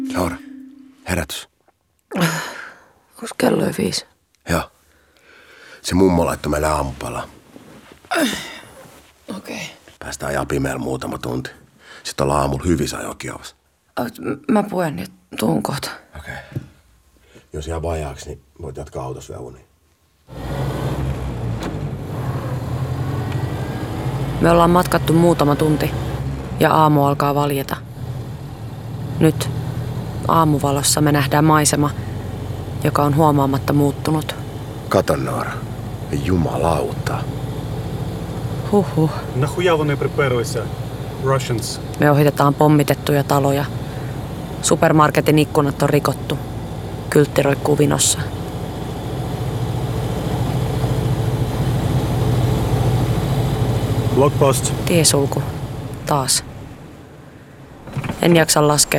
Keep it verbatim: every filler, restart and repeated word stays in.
Laura, herätys. Onko kello jo viisi? Joo. Se mummo laittoi meille aamupalaa. Okei. Okay. Päästään ajaa pimeällä muutama tunti. Sitten ollaan aamulla hyvissä ajokiovassa. Mä puen nyt, tuun kohta. Okei. Okay. Jos jää vajaaksi, niin voit jatkaa autossa vielä unia. Me ollaan matkattu muutama tunti ja aamu alkaa valjeta. Nyt aamuvalossa me nähdään maisema, joka on huomaamatta muuttunut. Kato, Noora. Jumalauta. Huhhuh. Нахуя вони приперилися? Russians. Me ohitetaan pommitettuja taloja. Supermarketin ikkunat on rikottu. Kyltti roikkuu vinossa. Blockpost. Tiesulku. Taas. En jaksa laskea,